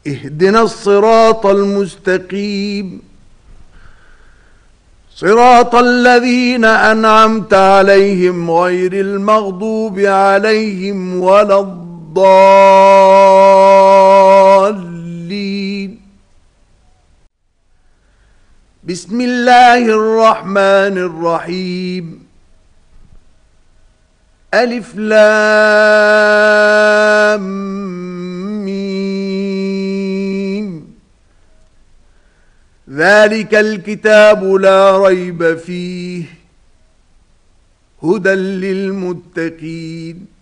اهدنا الصراط المستقيم صراط الذين أنعمت عليهم غير المغضوب عليهم ولا الضالين. بسم الله الرحمن الرحيم. ألف لام ميم. ذلك الكتاب لا ريب فيه هدى للمتقين.